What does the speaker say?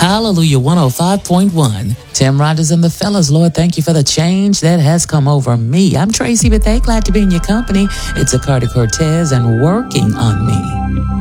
Hallelujah 105.1. Tim Rogers and the fellas, Lord, thank you for the change that has come over me. I'm Tracy Bethea, glad to be in your company. It's a Carter Cortez and Working on Me.